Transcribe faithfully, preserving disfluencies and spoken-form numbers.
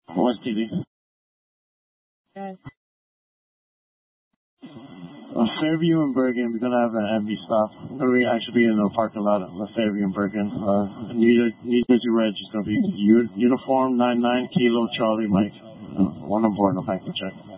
What's T D? Yes. Uh, Fairview and Bergen, we're gonna have an M V stop. We're gonna be actually be in the parking lot of Fairview and Bergen. Uh, New, New Jersey Reg is gonna be U- uniform nine nine Kilo Charlie Mike. Uh, one on board, no bank check.